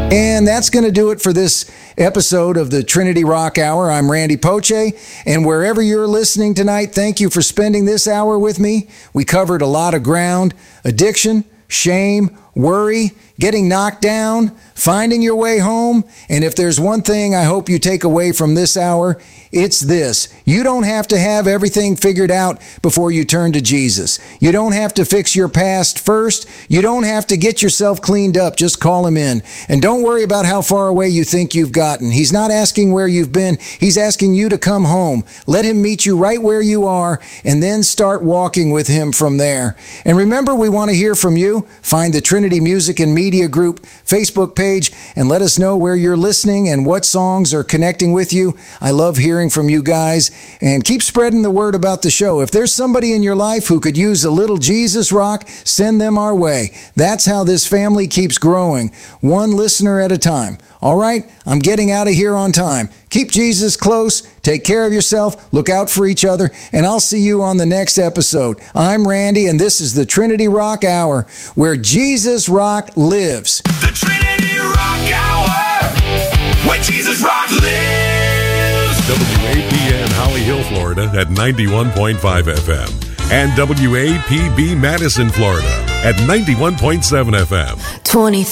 And that's going to do it for this episode of the Trinity Rock Hour. I'm Randy Poche, and wherever you're listening tonight, thank you for spending this hour with me. We covered a lot of ground: addiction, shame, worry, getting knocked down, finding your way home. And if there's one thing I hope you take away from this hour, it's this: you don't have to have everything figured out before you turn to Jesus. You don't have to fix your past first. You don't have to get yourself cleaned up. Just call him in. And don't worry about how far away you think you've gotten. He's not asking where you've been. He's asking you to come home. Let him meet you right where you are, and then start walking with him from there. And remember, we want to hear from you. Find the Trinity Music and Media Group Facebook page and let us know where you're listening and what songs are connecting with you. I love hearing from you guys, and keep spreading the word about the show. If there's somebody in your life who could use a little Jesus rock, send them our way. That's how this family keeps growing, one listener at a time. All right, I'm getting out of here on time. Keep Jesus close, take care of yourself, look out for each other, and I'll see you on the next episode. I'm Randy, and this is the Trinity Rock Hour, where Jesus Rock lives. The Trinity Rock Hour, where Jesus Rock lives. WAPN Holly Hill, Florida at 91.5 FM. And WAPB Madison, Florida at 91.7 FM. 23